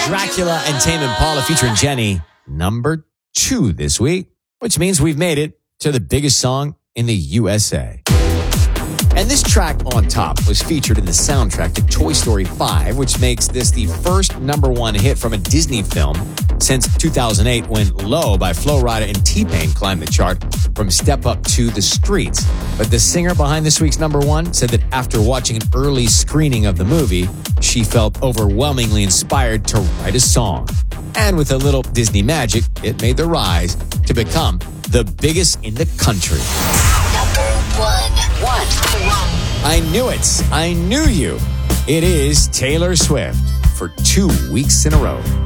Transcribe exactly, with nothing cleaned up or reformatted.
Dracula and Tame Impala featuring Jenny, number two this week, which means we've made it to the biggest song in the U S A. And this track on top was featured in the soundtrack to Toy Story five, which makes this the first number one hit from a Disney film since two thousand eight, when Low by Flo Rida and T-Pain climbed the chart from Step Up to The Streets. But the singer behind this week's number one said that after watching an early screening of the movie, she felt overwhelmingly inspired to write a song. And with a little Disney magic, it made the rise to become the biggest in the country. Number one. One. I knew it. I knew you. It is Taylor Swift for two weeks in a row.